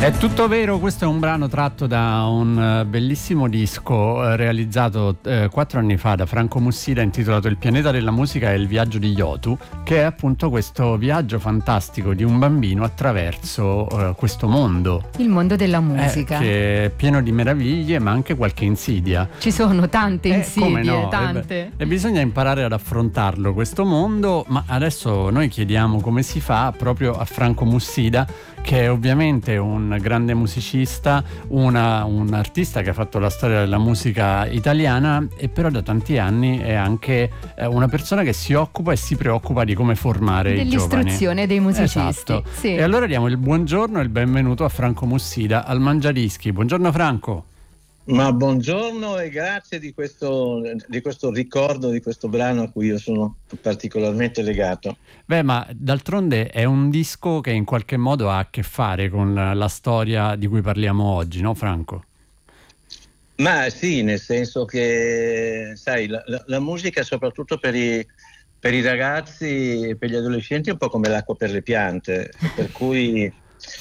È tutto vero, questo è un brano tratto da un bellissimo disco realizzato 4 anni fa da Franco Mussida, intitolato Il pianeta della musica e il viaggio di Yotu, che è appunto questo viaggio fantastico di un bambino attraverso questo mondo. Il mondo della musica. Che è pieno di meraviglie, ma anche qualche insidia. Ci sono tante insidie, come no? tante. E bisogna imparare ad affrontarlo questo mondo, ma adesso noi chiediamo come si fa proprio a Franco Mussida, che è ovviamente un grande musicista, un artista che ha fatto la storia della musica italiana, e però da tanti anni è anche una persona che si occupa e si preoccupa di come formare i giovani. Dell'istruzione dei musicisti. Esatto. Sì. E allora diamo il buongiorno e il benvenuto a Franco Mussida al Mangiadischi. Buongiorno Franco. Ma buongiorno e grazie di questo ricordo, di questo brano a cui io sono particolarmente legato. Beh, ma d'altronde è un disco che in qualche modo ha a che fare con la storia di cui parliamo oggi, no Franco? Ma sì, nel senso che, sai, la musica soprattutto per i ragazzi e per gli adolescenti è un po' come l'acqua per le piante, per cui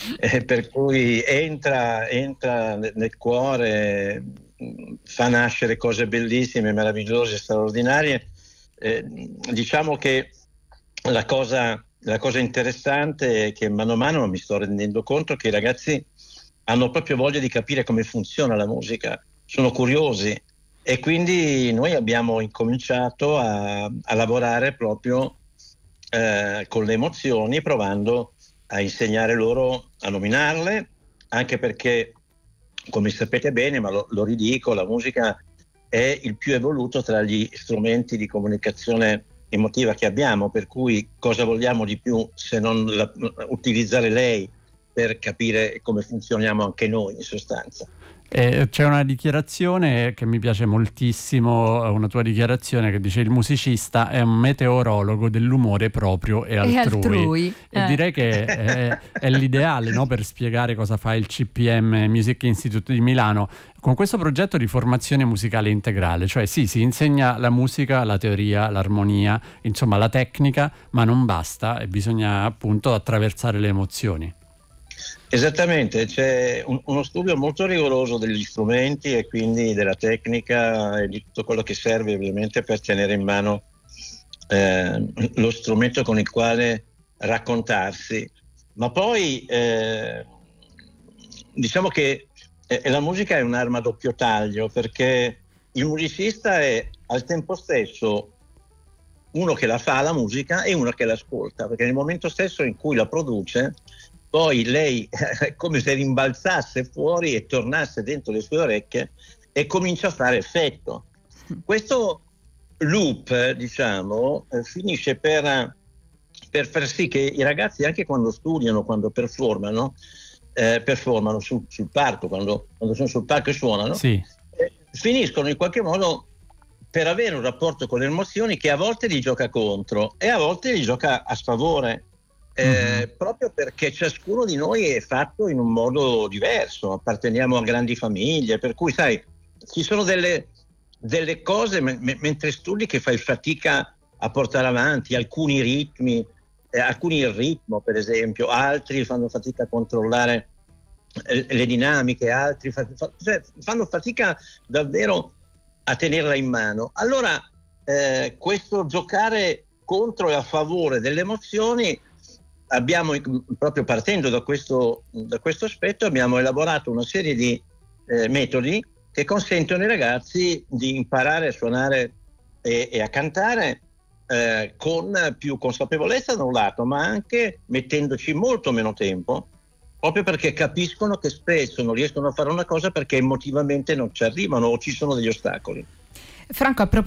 entra nel cuore, fa nascere cose bellissime, meravigliose, straordinarie. Diciamo che la cosa interessante è che mano a mano mi sto rendendo conto che i ragazzi hanno proprio voglia di capire come funziona la musica, sono curiosi, e quindi noi abbiamo incominciato a lavorare proprio con le emozioni, provando a insegnare loro a nominarle, anche perché, come sapete bene, ma lo ridico, la musica è il più evoluto tra gli strumenti di comunicazione emotiva che abbiamo, per cui cosa vogliamo di più se non utilizzare lei per capire come funzioniamo anche noi in sostanza. C'è una dichiarazione che mi piace moltissimo, una tua dichiarazione che dice: il musicista è un meteorologo dell'umore proprio e altrui. E direi che è l'ideale, no, per spiegare cosa fa il CPM Music Institute di Milano con questo progetto di formazione musicale integrale. Cioè sì, si insegna la musica, la teoria, l'armonia, insomma la tecnica, ma non basta, e bisogna appunto attraversare le emozioni. Esattamente, c'è uno studio molto rigoroso degli strumenti e quindi della tecnica e di tutto quello che serve ovviamente per tenere in mano lo strumento con il quale raccontarsi. Ma poi diciamo che la musica è un'arma a doppio taglio, perché il musicista è al tempo stesso uno che la fa la musica e uno che l'ascolta, perché nel momento stesso in cui la produce, poi lei è come se rimbalzasse fuori e tornasse dentro le sue orecchie e comincia a fare effetto. Questo loop, diciamo, finisce per far sì che i ragazzi, anche quando studiano, quando performano sul palco, quando sono sul palco e suonano, sì, finiscono in qualche modo per avere un rapporto con le emozioni che a volte li gioca contro e a volte li gioca a sfavore. Proprio perché ciascuno di noi è fatto in un modo diverso, apparteniamo a grandi famiglie, per cui sai, ci sono delle cose mentre studi che fai fatica a portare avanti, alcuni ritmi, alcuni il ritmo per esempio, altri fanno fatica a controllare le dinamiche, altri fanno fatica davvero a tenerla in mano. Allora questo giocare contro e a favore delle emozioni, abbiamo, proprio partendo da questo aspetto, abbiamo elaborato una serie di metodi che consentono ai ragazzi di imparare a suonare e a cantare con più consapevolezza da un lato, ma anche mettendoci molto meno tempo, proprio perché capiscono che spesso non riescono a fare una cosa perché emotivamente non ci arrivano o ci sono degli ostacoli. Franco, a proposito